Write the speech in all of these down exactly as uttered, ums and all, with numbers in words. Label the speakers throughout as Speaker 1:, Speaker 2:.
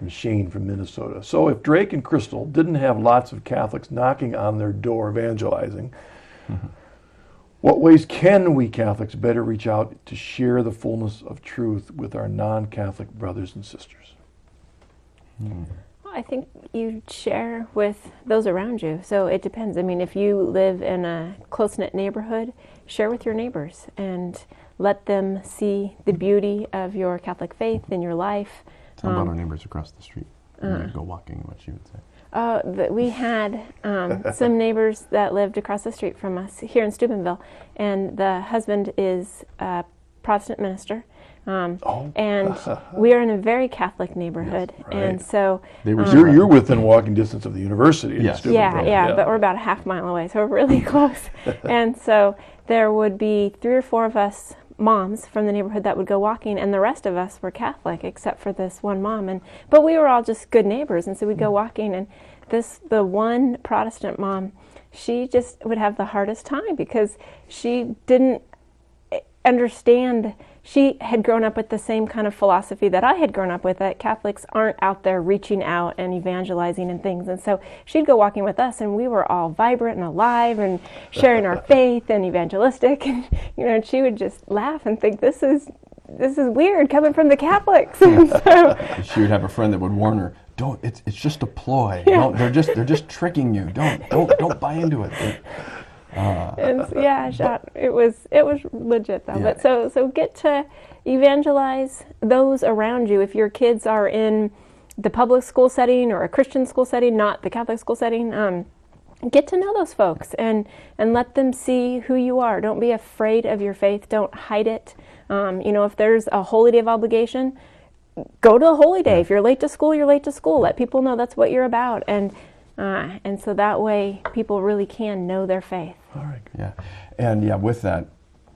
Speaker 1: from Shane from Minnesota. So if Drake and Crystal didn't have lots of Catholics knocking on their door evangelizing, mm-hmm. what ways can we Catholics better reach out to share the fullness of truth with our non-Catholic brothers and sisters?
Speaker 2: Hmm. Well, I think you share with those around you. So it depends. I mean, if you live in a close-knit neighborhood, share with your neighbors and let them see the beauty of your Catholic faith in your life.
Speaker 3: Tell um, about our
Speaker 2: um,
Speaker 3: neighbors across the street.
Speaker 2: Uh,
Speaker 3: go walking, what she would say.
Speaker 2: Uh, th- we had um, some neighbors that lived across the street from us here in Steubenville, and the husband is a Protestant minister. Um, oh. And we are in a very Catholic neighborhood, yes, right. and so
Speaker 1: they were, um, you're, you're within walking distance of the university.
Speaker 3: Yes.
Speaker 2: Yeah, yeah, yeah, but we're about a half mile away, so we're really close. And so there would be three or four of us moms from the neighborhood that would go walking, and the rest of us were Catholic except for this one mom. And but we were all just good neighbors, and so we'd go walking, and this the one Protestant mom, she just would have the hardest time because she didn't understand. She had grown up with the same kind of philosophy that I had grown up with, that Catholics aren't out there reaching out and evangelizing and things. And so she'd go walking with us, and we were all vibrant and alive and sharing our faith and evangelistic. And you know, she would just laugh and think, this is this is weird coming from the Catholics. And so,
Speaker 3: she would have a friend that would warn her, "Don't. It's it's just a ploy. Yeah. Don't, they're just they're just tricking you. Don't don't don't buy into it." They're,
Speaker 2: Uh, and so, yeah, shot, it was it was legit though. Yeah. But so so get to evangelize those around you. If your kids are in the public school setting or a Christian school setting, not the Catholic school setting, um, get to know those folks and and let them see who you are. Don't be afraid of your faith. Don't hide it. Um, you know, if there's a holy day of obligation, go to a holy day. If you're late to school, you're late to school. Let people know that's what you're about. And Uh, and so that way people really can know their faith.
Speaker 3: All right. Yeah. And yeah, with that,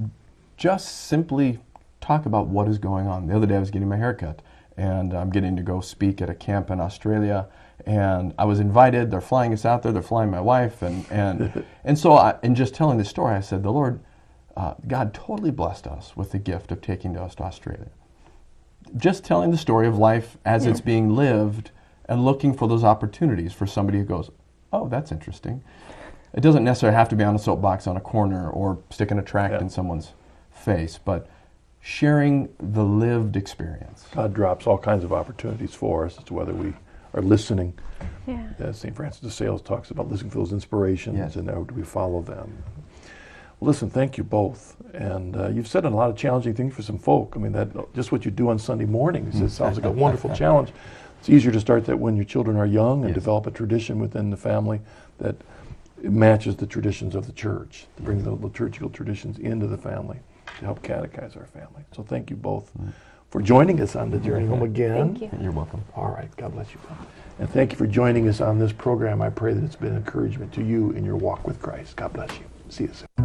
Speaker 3: just simply talk about what is going on. The other day I was getting my hair cut, and I'm getting to go speak at a camp in Australia, and I was invited. They're flying us out there. They're flying my wife. And and, and so I, in just telling the story, I said, the Lord, uh, God totally blessed us with the gift of taking us to Australia. Just telling the story of life as yeah. it's being lived, and looking for those opportunities for somebody who goes, oh, that's interesting. It doesn't necessarily have to be on a soapbox on a corner or sticking a tract yeah. in someone's face, but sharing the lived experience.
Speaker 1: God drops all kinds of opportunities for us. It's whether we are listening.
Speaker 2: Yeah.
Speaker 1: Uh, Saint Francis de Sales talks about listening for those inspirations, yes. and how do we follow them. Well, listen, thank you both. And uh, you've said a lot of challenging things for some folk. I mean, that just what you do on Sunday mornings, it sounds like a wonderful challenge. It's easier to start that when your children are young and yes. develop a tradition within the family that matches the traditions of the church, to bring the liturgical traditions into the family to help catechize our family. So thank you both mm. for joining us on the journey home again.
Speaker 2: Thank you.
Speaker 3: You're welcome.
Speaker 1: All right. God bless you both. And thank you for joining us on this program. I pray that it's been encouragement to you in your walk with Christ. God bless you. See you soon.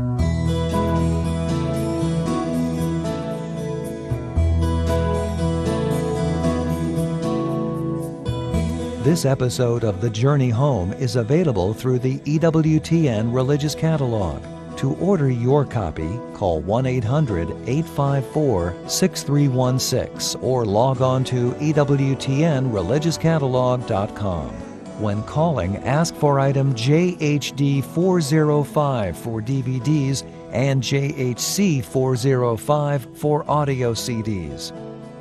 Speaker 4: This episode of The Journey Home is available through the E W T N Religious Catalog. To order your copy, call one eight hundred, eight five four, six three one six or log on to E W T N religious catalog dot com. When calling, ask for item J H D four oh five for D V Ds and J H C four oh five for audio C Ds.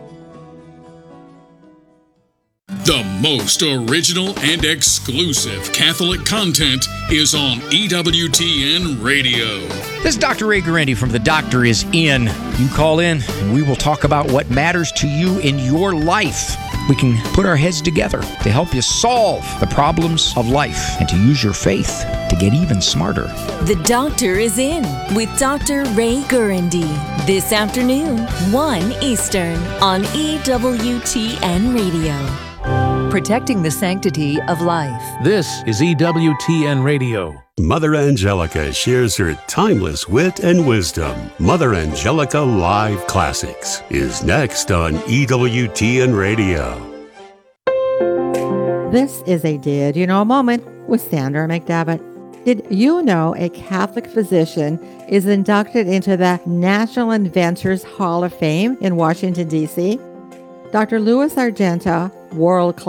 Speaker 5: The most original and exclusive Catholic content is on E W T N Radio.
Speaker 6: This is Doctor Ray Guarendi from The Doctor Is In. You call in and we will talk about what matters to you in your life. We can put our heads together to help you solve the problems of life and to use your faith to get even smarter.
Speaker 7: The Doctor Is In with Doctor Ray Guarendi. This afternoon, one Eastern on E W T N Radio. Protecting the sanctity of life.
Speaker 8: This is E W T N Radio.
Speaker 9: Mother Angelica shares her timeless wit and wisdom. Mother Angelica Live Classics is next on E W T N Radio.
Speaker 10: This is a Did You Know moment with Sandra McDevitt. Did you know a Catholic physician is inducted into the National Inventors Hall of Fame in Washington, D C? Doctor Louis Argenta, world-class